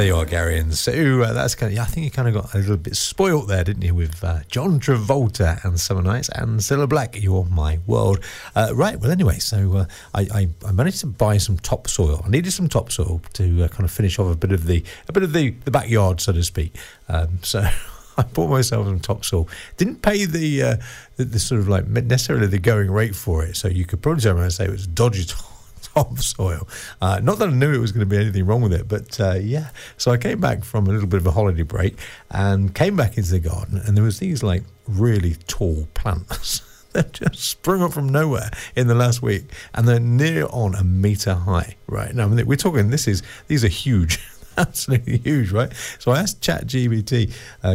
there you are, Gary. And so that's kind of, I think you kind of got a little bit spoilt there, didn't you, with John Travolta and Summer Nights and Cilla Black, You're My World. Right, well, anyway, so I managed to buy some topsoil. I needed some topsoil to kind of finish off a bit of the backyard, so to speak. So I bought myself some topsoil. Didn't pay the sort of like necessarily the going rate for it, so you could probably turn around and say it was dodgy topsoil. Not that I knew it was going to be anything wrong with it, but yeah. So I came back from a little bit of a holiday break and came back into the garden, and there was these like really tall plants that just sprung up from nowhere in the last week, and they're near on a metre high. Right now, I mean, we're talking. These are huge. Absolutely huge, right? So I asked GPT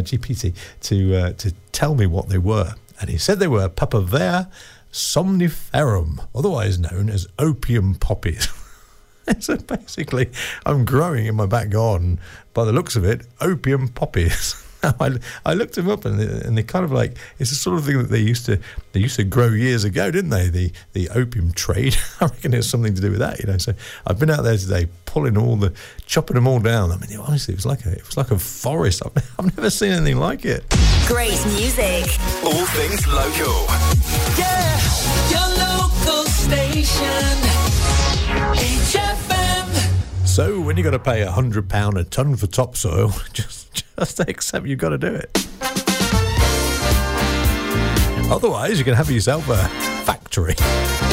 to tell me what they were, and he said they were Papaver somniferum, otherwise known as opium poppies. So basically, I'm growing in my back garden, by the looks of it, opium poppies. I looked them up, and they kind of like, it's the sort of thing that they used to grow years ago, didn't they? The opium trade. I reckon there's something to do with that, you know. So I've been out there today, chopping them all down. I mean, honestly, it was like a forest. I've never seen anything like it. Great music, all things local. Yeah, your local station, HFM. So when you got to pay £100 a tonne for topsoil, just accept you've got to do it. Otherwise, you can have yourself a factory.